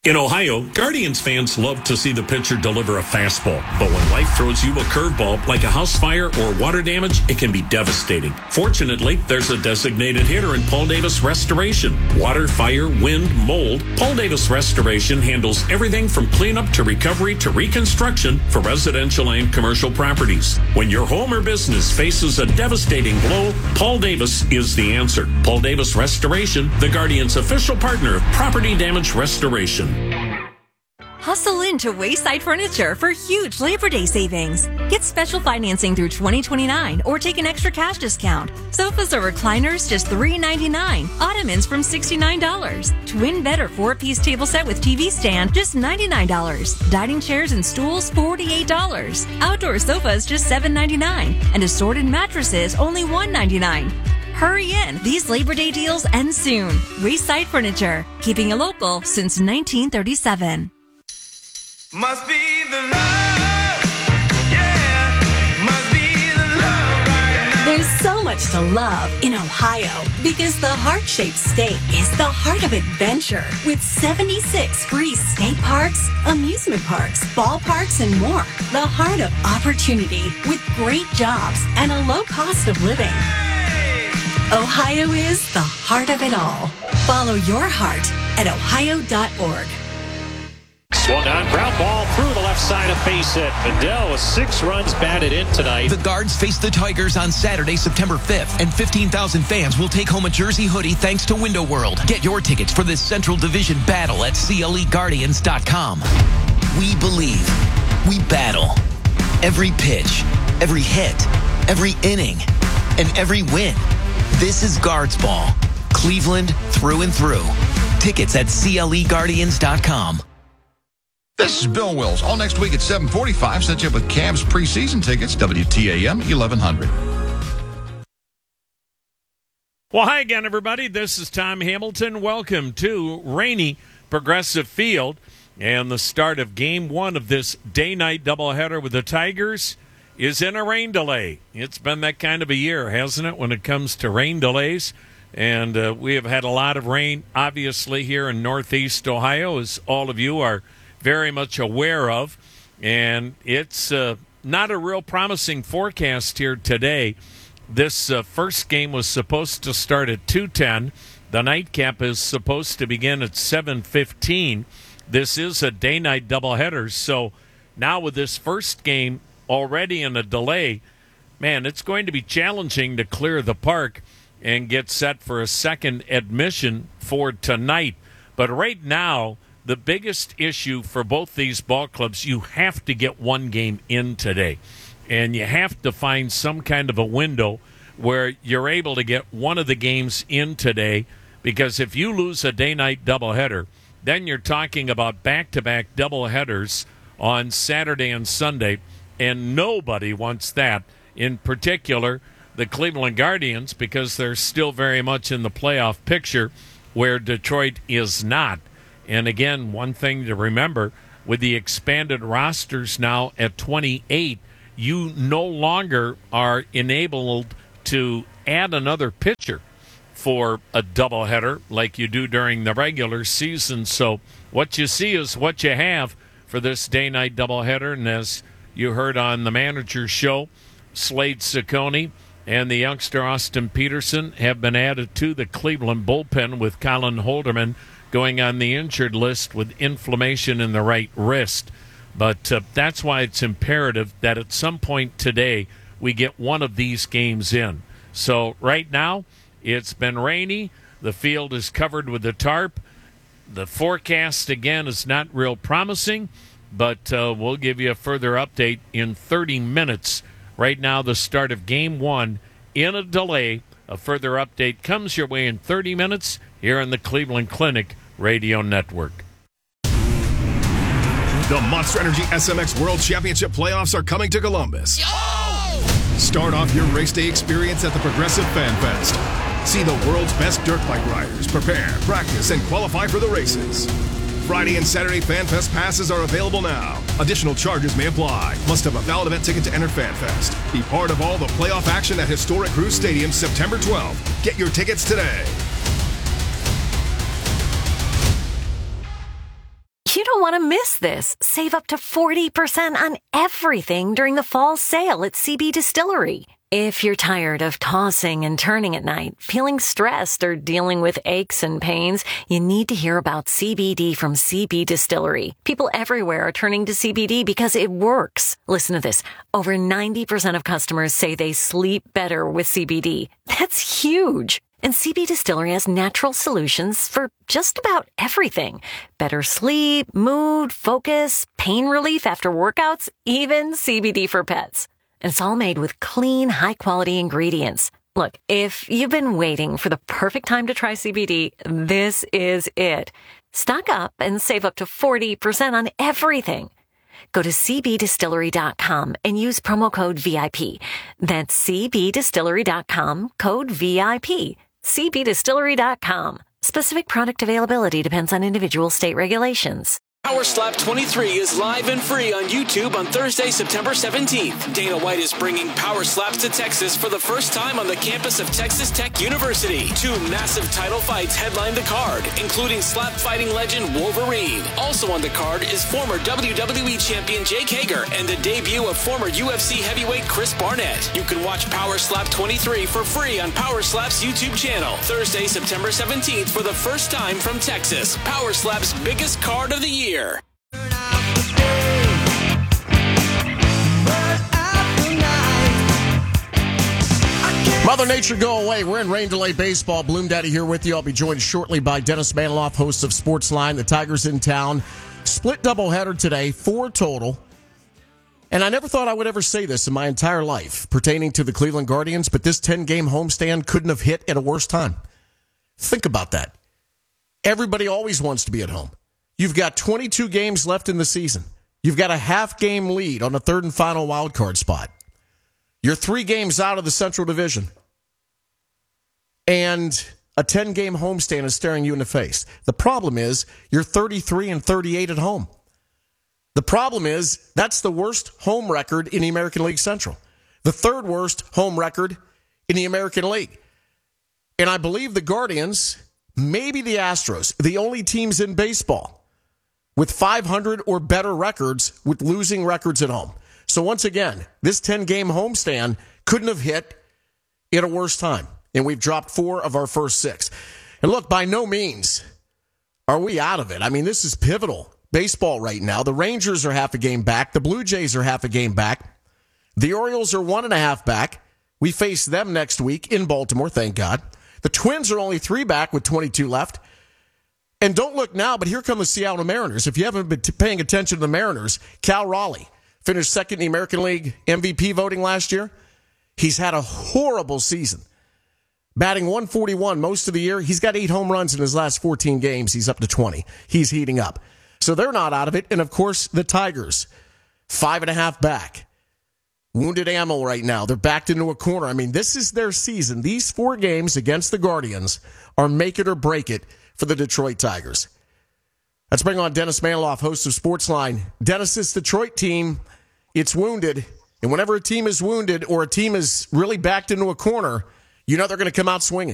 In Ohio, Guardians fans love to see the pitcher deliver a fastball. But when life throws you a curveball like a house fire or water damage, it can be devastating. Fortunately, there's a designated hitter in Paul Davis Restoration. Water, fire, wind, mold. Paul Davis Restoration handles everything from cleanup to recovery to reconstruction for residential and commercial properties. When your home or business faces a devastating blow, Paul Davis is the answer. Paul Davis Restoration, the Guardians' official partner of property damage restoration. Hustle into Wayside Furniture for huge Labor Day savings. Get special financing through 2029 or take an extra cash discount. Sofas or recliners just $3.99. Ottomans from $69. Twin bed or 4-piece table set with TV stand just $99. Dining chairs and stools $48. Outdoor sofas just $7.99. And assorted mattresses only $1.99. Hurry in. These Labor Day deals end soon. Wayside Furniture, keeping it local since 1937. Must be the love. Yeah, must be the love right now. There's so much to love in Ohio because the heart-shaped state is the heart of adventure with 76 free state parks, amusement parks, ballparks, and more. The heart of opportunity with great jobs and a low cost of living. Ohio is the heart of it all. Follow your heart at ohio.org. Swung on, ground ball through the left side of base hit. Adele with 6 runs batted in tonight. The Guards face the Tigers on Saturday, September 5th, and 15,000 fans will take home a jersey hoodie thanks to Window World. Get your tickets for this Central Division battle at CLEGuardians.com. We believe. We battle. Every pitch, every hit, every inning, and every win. This is Guards Ball. Cleveland through and through. Tickets at CLEGuardians.com. This is Bill Wills. All next week at 7:45, set you up with Cavs preseason tickets, WTAM 1100. Well, hi again, everybody. This is Tom Hamilton. Welcome to rainy Progressive Field and the start of Game 1 of this day-night doubleheader with the Tigers is in a rain delay. It's been that kind of a year, hasn't it, when it comes to rain delays? And we have had a lot of rain, obviously, here in Northeast Ohio, as all of you are very much aware of. And it's not a real promising forecast here today. This first game was supposed to start at 2:10. The nightcap is supposed to begin at 7:15. This is a day-night doubleheader. So now with this first game already in a delay, man, it's going to be challenging to clear the park and get set for a second admission for tonight. But right now, the biggest issue for both these ball clubs, you have to get one game in today. And you have to find some kind of a window where you're able to get one of the games in today, because if you lose a day-night doubleheader, then you're talking about back-to-back doubleheaders on Saturday and Sunday, and nobody wants that. In particular, the Cleveland Guardians, because they're still very much in the playoff picture where Detroit is not. And again, one thing to remember, with the expanded rosters now at 28, you no longer are enabled to add another pitcher for a doubleheader like you do during the regular season. So what you see is what you have for this day-night doubleheader. And as you heard on the manager's show, Slade Ciccone and the youngster Austin Peterson have been added to the Cleveland bullpen, with Colin Holderman going on the injured list with inflammation in the right wrist. But that's why it's imperative that at some point today we get one of these games in. So right now it's been rainy. The field is covered with a tarp. The forecast, again, is not real promising, but we'll give you a further update in 30 minutes. Right now, the start of Game 1 in a delay. A further update comes your way in 30 minutes here on the Cleveland Clinic Radio Network. The Monster Energy SMX World Championship playoffs are coming to Columbus. Start off your race day experience at the Progressive Fan Fest. See the world's best dirt bike riders prepare, practice, and qualify for the races. Friday and Saturday Fan Fest passes are available now. Additional charges may apply. Must have a valid event ticket to enter Fan Fest. Be part of all the playoff action at historic Cruz Stadium September 12th. Get your tickets today. don't want to miss this. Save up to 40% on everything during the fall sale at CB Distillery. If you're tired of tossing and turning at night, feeling stressed, or dealing with aches and pains, you need to hear about CBD from CB Distillery. People everywhere are turning to CBD because it works. Listen to this. Over 90% of customers say they sleep better with CBD. That's huge. And CB Distillery has natural solutions for just about everything. Better sleep, mood, focus, pain relief after workouts, even CBD for pets. And it's all made with clean, high-quality ingredients. Look, if you've been waiting for the perfect time to try CBD, this is it. Stock up and save up to 40% on everything. Go to cbdistillery.com and use promo code VIP. That's cbdistillery.com, code VIP. cbdistillery.com. Specific product availability depends on individual state regulations. Power Slap 23 is live and free on YouTube on Thursday, September 17th. Dana White is bringing Power Slaps to Texas for the first time on the campus of Texas Tech University. 2 massive title fights headline the card, including slap fighting legend Wolverine. Also on the card is former WWE champion Jake Hager and the debut of former UFC heavyweight Chris Barnett. You can watch Power Slap 23 for free on Power Slap's YouTube channel. Thursday, September 17th for the first time from Texas. Power Slap's biggest card of the year. Mother Nature, go away. We're in rain delay baseball. Bloom Daddy here with you. I'll be joined shortly by Dennis Maniloff, host of Sportsline. The Tigers in town. Split doubleheader today, 4 total. And I never thought I would ever say this in my entire life pertaining to the Cleveland Guardians, but this 10-game homestand couldn't have hit at a worse time. Think about that. Everybody always wants to be at home. You've got 22 games left in the season. You've got a half-game lead on the third and final wild card spot. You're 3 games out of the Central Division. And a 10-game homestand is staring you in the face. The problem is you're 33 and 38 at home. The problem is that's the worst home record in the American League Central. The 3rd worst home record in the American League. And I believe the Guardians, maybe the Astros, the only teams in baseball with 500 or better records with losing records at home. So once again, this 10-game homestand couldn't have hit at a worse time. And we've dropped 4 of our first 6. And look, by no means are we out of it. I mean, this is pivotal baseball right now. The Rangers are half a game back. The Blue Jays are half a game back. The Orioles are 1.5 back. We face them next week in Baltimore, thank God. The Twins are only 3 back with 22 left. And don't look now, but here come the Seattle Mariners. If you haven't been paying attention to the Mariners, Cal Raleigh finished 2nd in the American League MVP voting last year. He's had a horrible season. Batting .141 most of the year. He's got 8 home runs in his last 14 games. He's up to 20. He's heating up. So they're not out of it. And, of course, the Tigers, 5.5 back. Wounded ammo right now. They're backed into a corner. I mean, this is their season. These 4 games against the Guardians are make it or break it for the Detroit Tigers. Let's bring on Dennis Maniloff, host of Sportsline. Dennis' Detroit team, it's wounded. And whenever a team is wounded or a team is really backed into a corner, you know they're going to come out swinging.